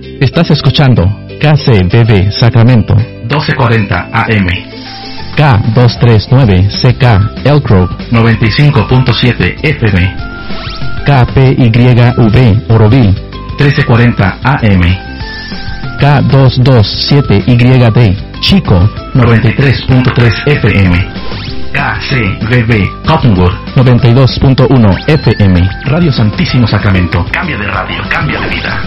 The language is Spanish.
Estás escuchando KCBB Sacramento 1240 AM, K239CK Elk Grove 95.7 FM, KPYV Oroville 1340 AM, K227YD Chico 93.3 FM, KCBB Cottonwood 92.1 FM. Radio Santísimo Sacramento. Cambia de radio, cambia de vida.